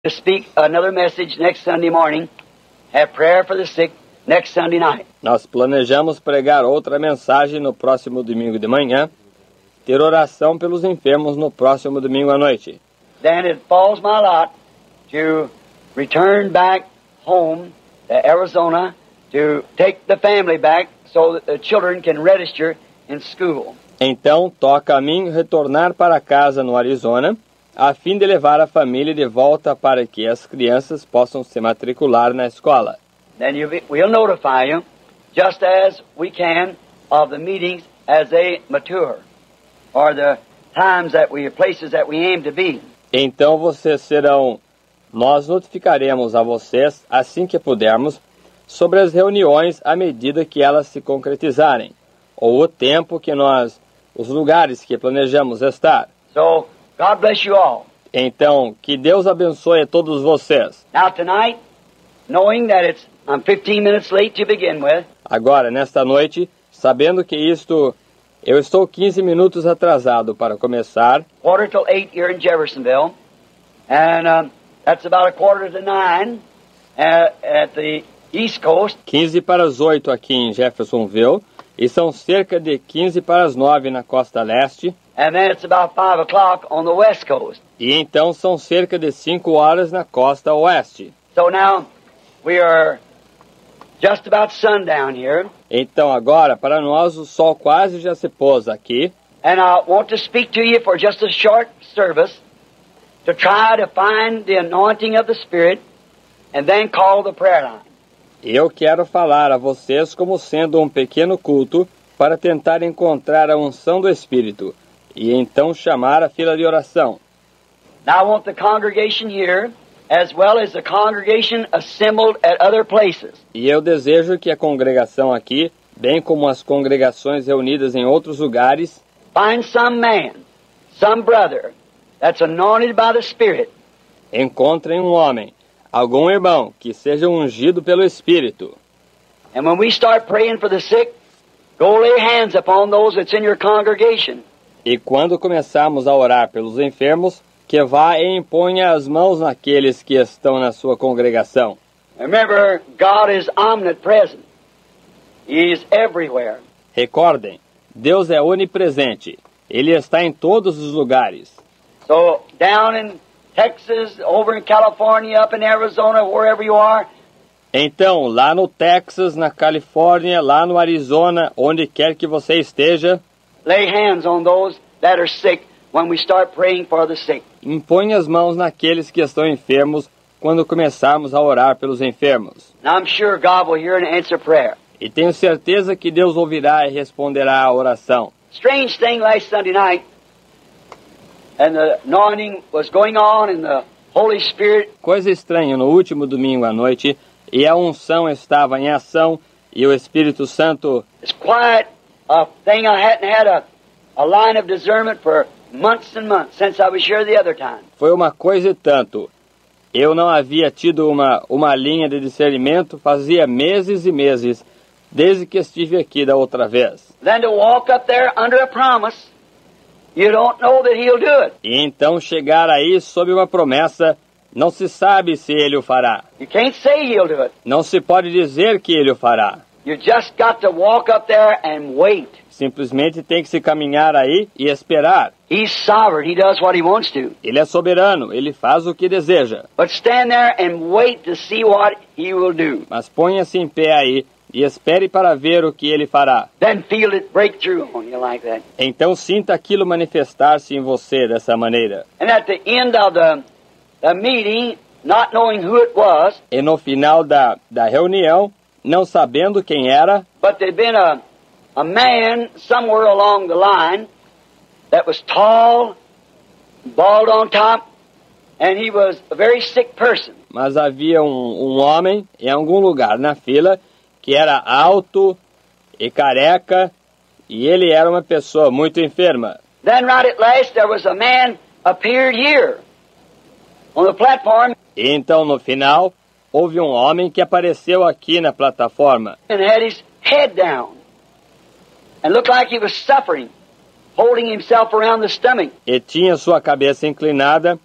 to speak another message next Sunday morning, have prayer for the sick next Sunday night. Nós planejamos pregar outra mensagem no próximo domingo de manhã, ter oração pelos enfermos no próximo domingo à noite. Then it falls my lot to return back home to Arizona to take the family back so that the children can register in school. Então, toca a mim retornar para casa no Arizona, a fim de levar a família de volta para que as crianças possam se matricular na escola. Then we'll notify you, just as we can, of the meetings as they mature, or the places that we aim to be. Então nós notificaremos a vocês, assim que pudermos, sobre as reuniões à medida que elas se concretizarem, ou o tempo que os lugares que planejamos estar. So, God bless you all. Então, que Deus abençoe a todos vocês. Now tonight, knowing that I'm 15 minutes late to begin with. Agora, nesta noite, sabendo que eu estou 15 minutos atrasado para começar. 7:45 here in Jeffersonville, and that's about 8:45 at the East Coast. 15 para as 8 aqui em Jeffersonville, e são cerca de 15 para as 9 na costa leste. And then it's about 5 o'clock on the West Coast. E então são cerca de 5 horas na costa oeste. So now we are just about sundown here. Então agora, para nós, o sol quase já se pôs aqui. And I want to speak to you for just a short service to try to find the anointing of the Spirit and then call the prayer line. Eu quero falar a vocês como sendo um pequeno culto para tentar encontrar a unção do Espírito e então chamar a fila de oração. Now I want the congregation here, as well as the congregation assembled at other places. E eu desejo que a congregação aqui, bem como as congregações reunidas em outros lugares, find some man, some brother, that's anointed by the Spirit. Encontrem um homem, algum irmão que seja ungido pelo Espírito. And when we start praying for the sick, go lay hands upon those that's in your congregation. E quando começarmos a orar pelos enfermos, que vá e imponha as mãos naqueles que estão na sua congregação. Remember, God is omnipresent. He is everywhere. Recordem, Deus é onipresente. Ele está em todos os lugares. So, down in Texas, over in California, up in Arizona, wherever you are. Então, lá no Texas, na Califórnia, lá no Arizona, onde quer que você esteja, lay hands on those that are sick when we start praying for the sick. Impõe as mãos naqueles que estão enfermos quando começarmos a orar pelos enfermos. Now I'm sure God will hear and answer prayer. E tenho certeza que Deus ouvirá e responderá à oração. Strange thing last Sunday night, and the anointing was going on and the Holy Spirit. Coisa estranha no último domingo à noite, e a unção estava em ação e o Espírito Santo. It's quiet. A thing I hadn't had a line of discernment for months and months since I was here the other time. Foi uma coisa e tanto. Eu não havia tido uma linha de discernimento fazia meses e meses, desde que estive aqui da outra vez. Then to walk up there under a promise, you don't know that He'll do it. E então chegar aí sob uma promessa, não se sabe se Ele o fará. You can't say He'll do it. Não se pode dizer que Ele o fará. You just got to walk up there and wait. Simplesmente tem que se caminhar aí e esperar. He's sovereign. He does what He wants to. Ele é soberano, Ele faz o que deseja. But stand there and wait to see what He will do. Mas ponha-se em pé aí e espere para ver o que Ele fará. Then feel it break through on you like that. Então sinta aquilo manifestar-se em você dessa maneira. And at the end of the meeting, not knowing who it was, e no final da reunião, não sabendo quem era, but there'd been a man somewhere along the line that was tall, bald on top, and he was a very sick person. Mas havia um homem em algum lugar na fila que era alto e careca, e ele era uma pessoa muito enferma. Then right at last there was a man appeared here on the platform. E então no final houve um homem que apareceu aqui na plataforma. And had his head down. And looked like he was suffering, holding himself around the stomach. E tinha sua cabeça inclinada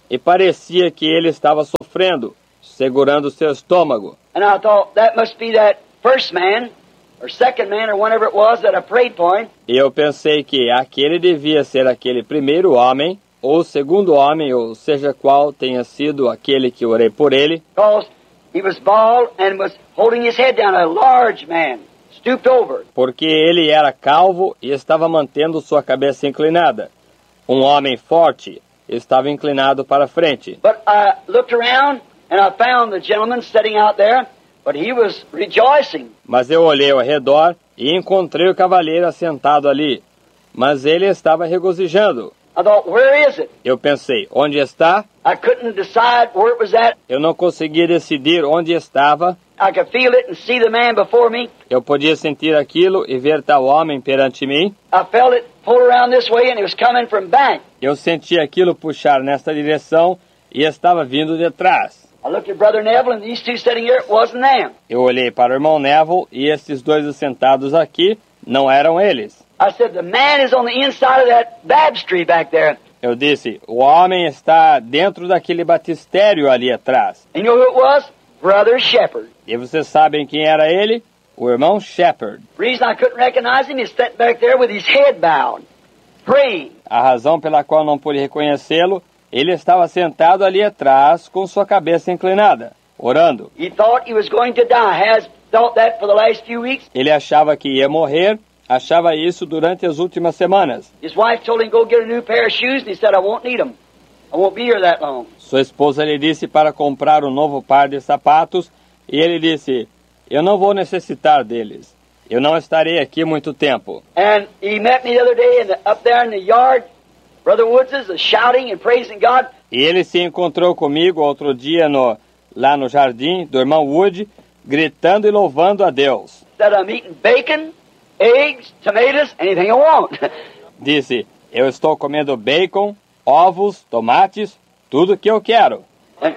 e parecia que ele estava sofrendo, segurando seu estômago. And I thought that must be that first man, or second man, or whatever it was that I prayed for him. E eu pensei que aquele devia ser aquele primeiro homem, ou segundo homem, ou seja qual tenha sido aquele que orei por ele, Because he was bald and was holding his head down, a large man, stooped over. porque ele era calvo e estava mantendo sua cabeça inclinada. Um homem forte estava inclinado para frente. But I looked around and I found the gentleman sitting out there, but he was rejoicing. Mas eu olhei ao redor e encontrei o cavalheiro assentado ali. Mas ele estava regozijando. I thought, where is it? Eu pensei, onde está? I couldn't decide where it was at. Eu não conseguia decidir onde estava. I could feel it and see the man before me. Eu podia sentir aquilo e ver tal homem perante mim. I felt it pull around this way and it was coming from back. Eu senti aquilo puxar nesta direção e estava vindo de trás. I looked at Brother Neville and these two sitting here, it wasn't them. Eu olhei para o irmão Neville e esses dois assentados aqui não eram eles. I said, the man is on the inside of that baptistry back there. Eu disse, o homem está dentro daquele batistério ali atrás. And you know who it was? Brother Shepherd. E vocês sabem quem era ele? O irmão Shepherd. The reason I couldn't recognize him is sitting back there with his head bowed, praying. A razão pela qual não pude reconhecê-lo, ele estava sentado ali atrás com sua cabeça inclinada, orando. He thought he was going to die. Has thought that for the last few weeks. Ele achava que ia morrer, achava isso durante as últimas semanas. His wife told him to go get a new pair of shoes, and he said, I won't need them. I won't be here that long. Sua esposa lhe disse para comprar um novo par de sapatos, e ele disse, eu não vou necessitar deles. Eu não estarei aqui muito tempo. And he met me the other day up there in the yard. Brother Woods is shouting and praising God. E ele se encontrou comigo outro dia lá no jardim do irmão Wood, gritando e louvando a Deus. Said, I'm eating bacon, eggs, tomatoes, anything I want. Disse, eu estou comendo bacon, ovos, tomates, tudo que eu quero. And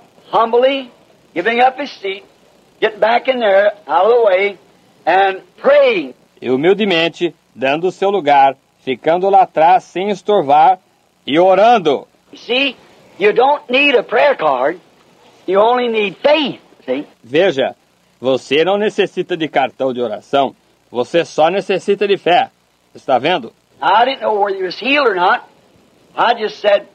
humbly giving up his seat, getting back in there, out of the way, and praying. E humildemente, dando o seu lugar, ficando lá atrás sem estorvar e orando. You see, you don't need a prayer card. You only need faith, see? Veja, você não necessita de cartão de oração, você só necessita de fé. Está vendo? I didn't know whether he was healed or not. I just said,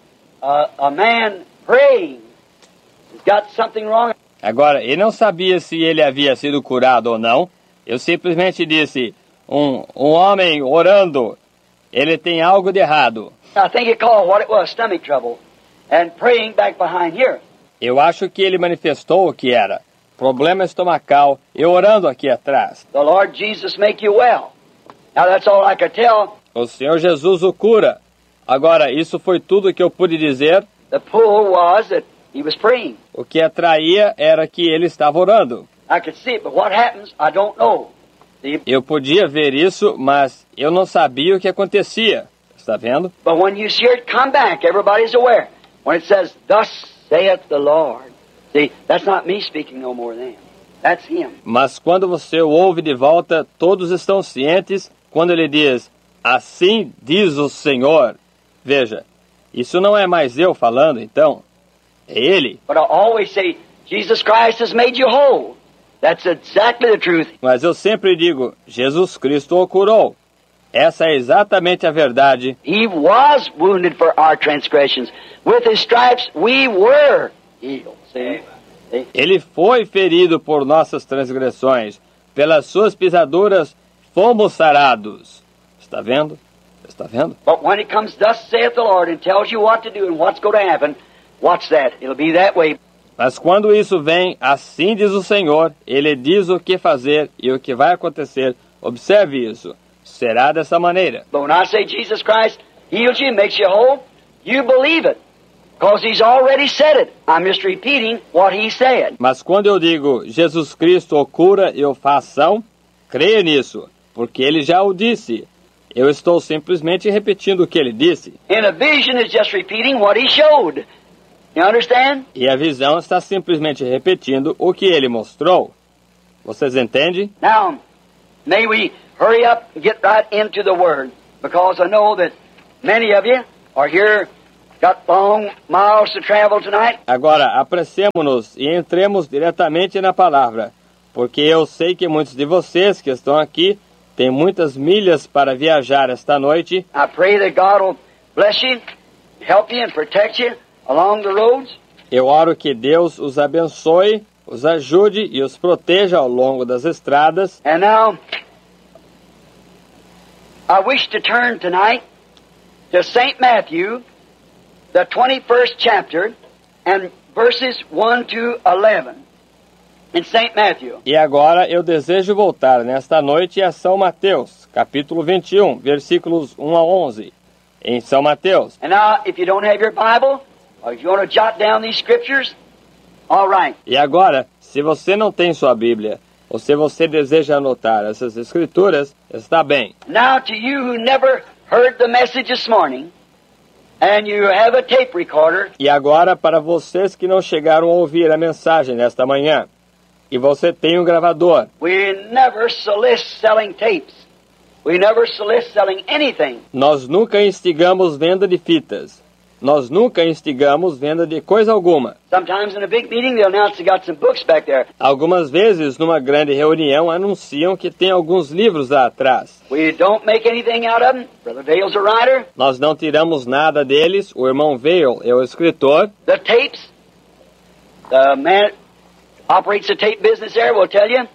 a man praying has got something wrong. Agora, ele não sabia se ele havia sido curado ou não. Eu simplesmente disse, um homem orando, ele tem algo de errado. I think he called what it was, stomach trouble, and praying back behind here. Eu acho que ele manifestou o que era. Problema estomacal e orando aqui atrás. The Lord Jesus make you well. Now that's all I could tell. O Senhor Jesus o cura. Agora, isso foi tudo que eu pude dizer. The pull was that he was praying. O que atraía era que ele estava orando. I could see it, but what happens, I don't know. See? Eu podia ver isso, mas eu não sabia o que acontecia. Está vendo? But when you see it come back, everybody's aware. When it says, thus saith the Lord. See, that's not me speaking no more than. That's him. Mas quando você o ouve de volta, todos estão cientes quando ele diz, assim diz o Senhor. Veja, isso não é mais eu falando, então. É ele. But I always say, Jesus Christ has made you whole. That's exactly the truth. Mas eu sempre digo, Jesus Cristo o curou. Essa é exatamente a verdade. He was wounded for our transgressions. With his stripes we were healed. See? See? Ele foi ferido por nossas transgressões. Pelas suas pisaduras fomos sarados. Está vendo? Está vendo? But when it comes, thus saith the Lord, and tells you what to do and what's going to happen, watch that. It'll be that way. Mas quando isso vem, assim diz o Senhor, Ele diz o que fazer e o que vai acontecer. Observe isso. Será dessa maneira. But when I say Jesus Christ heals you, makes you whole, you believe it. Because he's already said it. I'm just repeating what he said. Mas quando eu digo Jesus Cristo o cura e o faz são, creia nisso, porque Ele já o disse. Eu estou simplesmente repetindo o que Ele disse. And a vision is just repeating what he showed. You understand? E a visão está simplesmente repetindo o que Ele mostrou. Vocês entendem? Now, may we hurry up and get right into the Word. Because I know that many of you are here got long miles to travel tonight. Agora, apressemo-nos e entremos diretamente na palavra, porque eu sei que muitos de vocês que estão aqui têm muitas milhas para viajar esta noite. I pray that God will bless you, help you and protect you along the roads. Eu oro que Deus os abençoe, os ajude e os proteja ao longo das estradas. And now, I wish to turn tonight to St. Matthew, the 21st chapter, and verses 1 to 11. In St. Matthew. E agora eu desejo voltar nesta noite a São Mateus, capítulo 21, versículos 1 a 11. Em São Mateus. And now, if you don't have your Bible, or if you want to jot down these scriptures, all right. E agora, se você não tem sua Bíblia, ou se você deseja anotar essas escrituras, está bem. Now, to you who never heard the message this morning, and you have a tape recorder, E agora, para vocês que não chegaram a ouvir a mensagem nesta manhã, e você tem um gravador, we never solicit selling tapes. We never solicit selling anything. nós nunca instigamos venda de fitas. Nós nunca instigamos venda de coisa alguma. Sometimes in a big meeting, they'll announce they got some books back there. Algumas vezes, numa grande reunião, anunciam que tem alguns livros lá atrás. We don't make anything out of them. Brother Vale's a writer. Nós não tiramos nada deles. O irmão Vale é o escritor. The tapes, the man that operates the tape business there will tell you,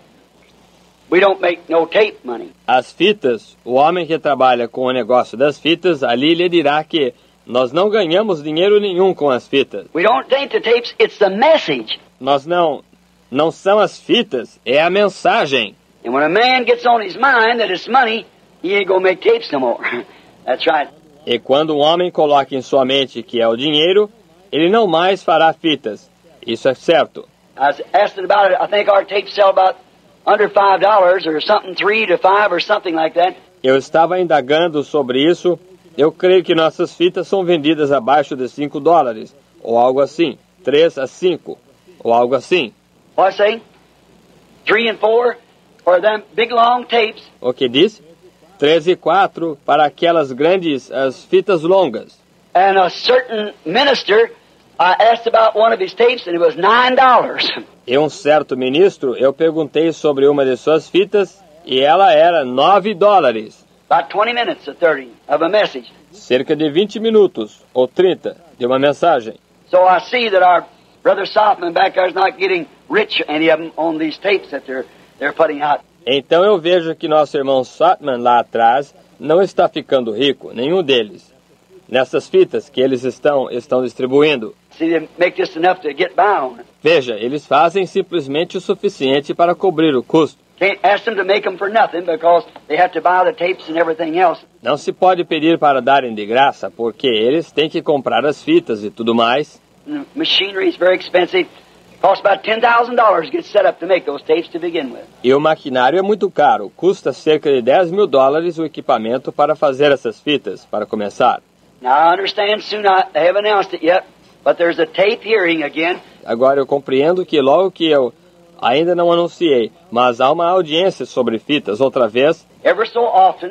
we don't make no tape money. As fitas, o homem que trabalha com o negócio das fitas, ali lhe dirá que nós não ganhamos dinheiro nenhum com as fitas. We don't think the tapes, it's the message. Nós não são as fitas, é a mensagem. And when a man gets on his mind that it's money, he ain't gonna make tapes no more. That's right. E quando um homem coloca em sua mente que é o dinheiro, ele não mais fará fitas. Isso é certo. I was asking about it. I think our tapes sell about under $5 or something, 3 to 5 or something like that. Eu estava indagando sobre isso. Eu creio que nossas fitas são vendidas abaixo de $5, ou algo assim. 3 a 5, ou algo assim. What I say? 3 and 4 for them big long tapes. O que disse? 3 e 4 para aquelas grandes, as fitas longas. And a certain minister, I asked about one of his tapes and it was $9. E um certo ministro, eu perguntei sobre uma de suas fitas e ela era $9. About 20 minutes or 30 of a message. Cerca de 20 minutos, ou 30, de uma mensagem. So I see that our brother Softman back there is not getting rich, any of them, on these tapes that they're putting out. Então eu vejo que nosso irmão Sotman lá atrás não está ficando rico, nenhum deles, nessas fitas que eles estão distribuindo. See, they make just enough to get by on. Veja, eles fazem simplesmente o suficiente para cobrir o custo. Can't ask them to make them for nothing because they have to buy the tapes and everything else. Não se pode pedir para darem de graça, porque eles têm que comprar as fitas e tudo mais. Machinery is very expensive. Costs about $10,000 to get set up to make those tapes to begin with. E o maquinário é muito caro, custa cerca de $10.000 o equipamento para fazer essas fitas, para começar. Now I understand soon, they haven't announced it yet, but there's a tape hearing again. Agora eu compreendo que logo que eu ainda não anunciei, mas há uma audiência sobre fitas outra vez. Ever so often,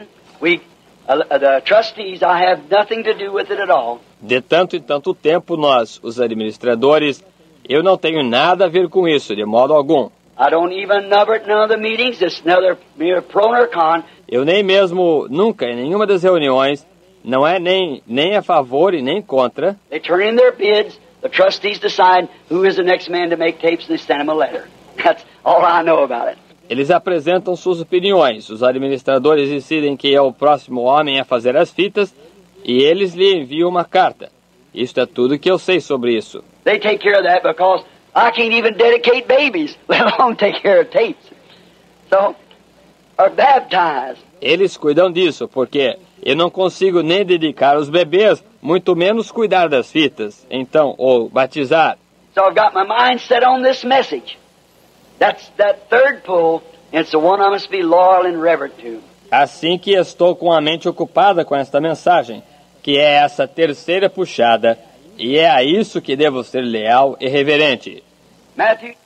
the trustees, I have nothing to do with it at all. De tanto em tanto tempo, nós, os administradores, eu não tenho nada a ver com isso, de modo algum. I don't even number it, none of the meetings. It's neither pro nor con. Eu nem mesmo, nunca, em nenhuma das reuniões, não é nem a favor e nem contra. They turn in their bids. The trustees decide who is the next man to make tapes, and they send them a letter. That's all I know about it. Eles apresentam suas opiniões. Os administradores decidem quem é o próximo homem a fazer as fitas e eles lhe enviam uma carta. Isto é tudo que eu sei sobre isso. They take care of that because I can't even dedicate babies, let alone take care of tapes. So, or baptize. Eles cuidam disso, porque eu não consigo nem dedicar os bebês, muito menos cuidar das fitas. Então, ou batizar. So I've got my mind set on this message. That's that third pull, and it's the one I must be loyal and reverent to. Assim que estou com a mente ocupada com esta mensagem, que é essa terceira puxada, e é a isso que devo ser leal e reverente. Matthew